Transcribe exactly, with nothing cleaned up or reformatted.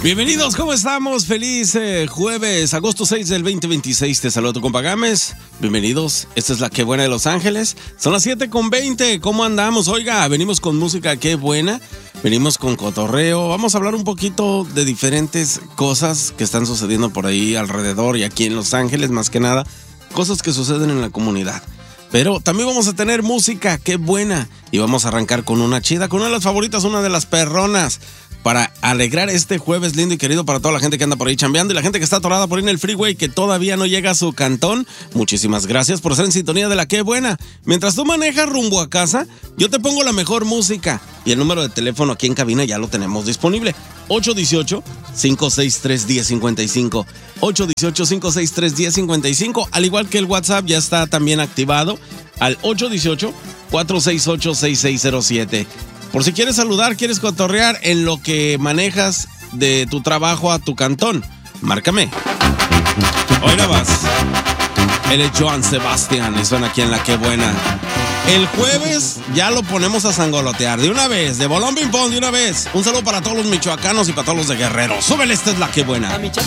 Bienvenidos, ¿cómo estamos? Feliz eh, jueves, agosto seis del veinte veintiséis. Te saludo tu compa Gámez. Bienvenidos, esta es la Qué Buena de Los Ángeles. Son las siete con veinte, ¿cómo andamos? Oiga, venimos con música Qué Buena, venimos con cotorreo. Vamos a hablar un poquito de diferentes cosas que están sucediendo por ahí alrededor y aquí en Los Ángeles, más que nada, cosas que suceden en la comunidad. Pero también vamos a tener música Qué Buena y vamos a arrancar con una chida, con una de las favoritas, una de las perronas, para alegrar este jueves lindo y querido para toda la gente que anda por ahí chambeando y la gente que está atorada por ahí en el freeway que todavía no llega a su cantón. Muchísimas gracias por estar en sintonía de la Qué Buena. Mientras tú manejas rumbo a casa, yo te pongo la mejor música y el número de teléfono aquí en cabina ya lo tenemos disponible. ocho uno ocho, cinco seis tres, uno cero cinco cinco. ocho uno ocho, cinco seis tres, uno cero cinco cinco. Al igual que el WhatsApp ya está también activado al ocho uno ocho, cuatro seis ocho, seis seis cero siete. Por si quieres saludar, quieres cotorrear en lo que manejas de tu trabajo a tu cantón, márcame. Hoy la vas. Él es Joan Sebastián y suena aquí en la Qué Buena. El jueves ya lo ponemos a sangolotear de una vez, de bolón ping pong de una vez. Un saludo para todos los michoacanos y para todos los de Guerrero. Súbele, esta es la Qué Buena.